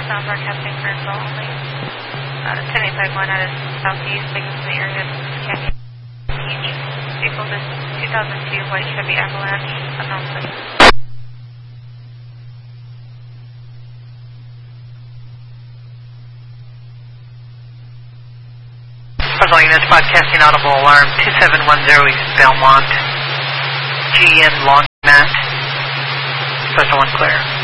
South broadcasting for info only. 10851 out of southeast, taking from the area of Canyon. Unique vehicle, this 2002 white Chevy Avalanche, unknown plate. All units broadcasting audible alarm 2710 East Belmont, GN Longmont, special one clear.